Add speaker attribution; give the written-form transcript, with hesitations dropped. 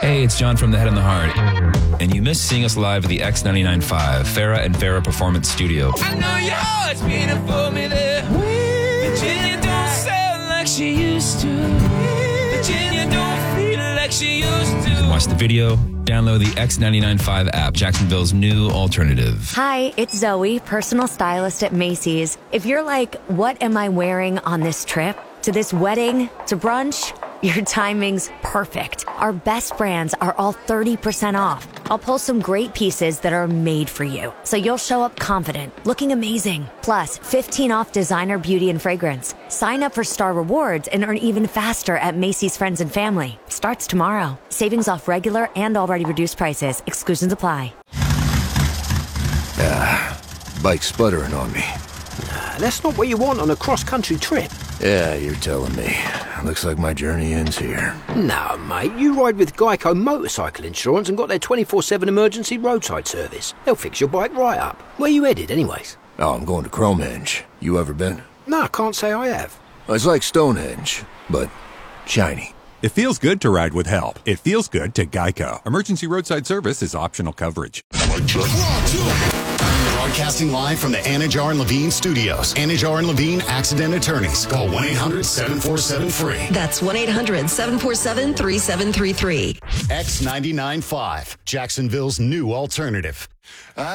Speaker 1: Hey, it's John from The Head and the Heart. And you missed seeing us live at the X99.5 Farrah and Farrah Performance Studio.
Speaker 2: I know your heart's beating for me there. Virginia don't sound like she used to. Virginia don't feel like she used to.
Speaker 1: You can watch the video, download the X99.5 app, Jacksonville's new alternative.
Speaker 3: Hi, it's Zoe, personal stylist at Macy's. If you're like, what am I wearing on this trip? To this wedding? To brunch? Your timing's perfect. Our best brands are all 30% off. I'll pull some great pieces that are made for you, so you'll show up confident, looking amazing. Plus, 15 off designer beauty and fragrance. Sign up for Star Rewards and earn even faster at Macy's Friends and Family. Starts tomorrow. Savings off regular and already reduced prices. Exclusions apply.
Speaker 4: Bike's sputtering on me.
Speaker 5: That's not what you want on a cross-country trip.
Speaker 4: Yeah, you're telling me. Looks like my journey ends here.
Speaker 5: No, mate, you ride with Geico Motorcycle Insurance and got their 24/7 emergency roadside service. They'll fix your bike right up. Where you headed, anyways?
Speaker 4: Oh, I'm going to Cromenge. You ever been?
Speaker 5: No, I can't say I have.
Speaker 4: It's like Stonehenge, but shiny.
Speaker 6: It feels good to ride with help. It feels good to Geico. Emergency roadside service is optional coverage.
Speaker 7: Broadcasting live from the Anajar and Levine studios. Anajar and Levine Accident Attorneys. Call 1-800-747-FREE.
Speaker 8: That's 1-800-747-3733.
Speaker 7: X99.5, Jacksonville's new alternative.